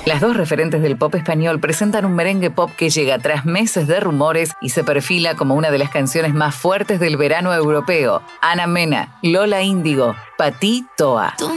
Las dos referentes del pop español presentan un merengue pop que llega tras meses de rumores y se perfila como una de las canciones más fuertes del verano europeo. Ana Mena, Lola Índigo, Pa' ti, Toa.